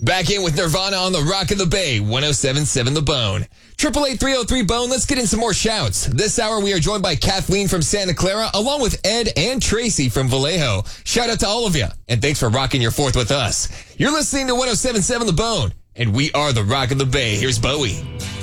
Back in with Nirvana on the Rock of the Bay, 107.7 The Bone. 888-303-BONE, let's get in some more shouts. This hour we are joined by Kathleen from Santa Clara, along with Ed and Tracy from Vallejo. Shout out to all of you, and thanks for rocking your fourth with us. You're listening to 107.7 The Bone, and we are the Rock of the Bay. Here's Bowie.